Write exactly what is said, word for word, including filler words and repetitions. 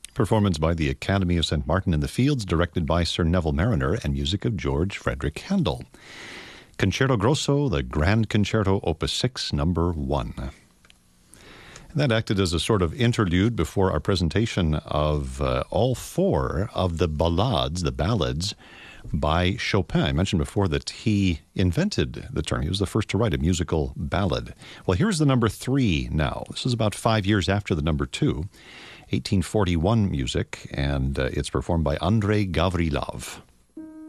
Performance by the Academy of Saint Martin in the Fields, directed by Sir Neville Mariner, and music of George Frederick Handel. Concerto Grosso, the Grand Concerto, Opus six, number one. That acted as a sort of interlude before our presentation of uh, all four of the ballades, the ballads, by Chopin. I mentioned before that he invented the term. He was the first to write a musical ballad. Well, here's the number three now. This is about five years after the number two, eighteen forty-one music, and uh, it's performed by Andrei Gavrilov.